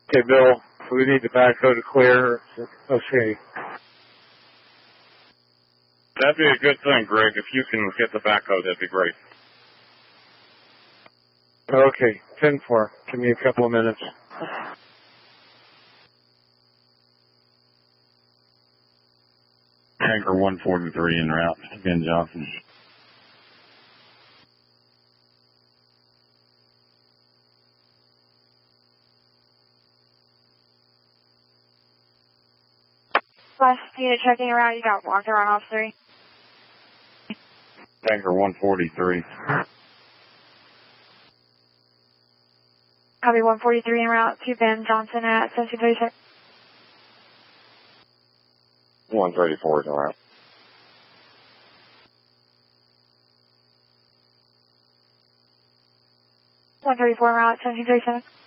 Okay, Bill, we need the backhoe to clear. Okay. That'd be a good thing, Greg. If you can get the backhoe, that'd be great. Okay, 10-4. Give me a couple of minutes. Tanker 143 en route. Ben Johnson. Last unit checking around, you got walked around off 3. Tanker 143. Copy 143 en route to Ben Johnson at 1736. 134 is around. 134 en route, 1737.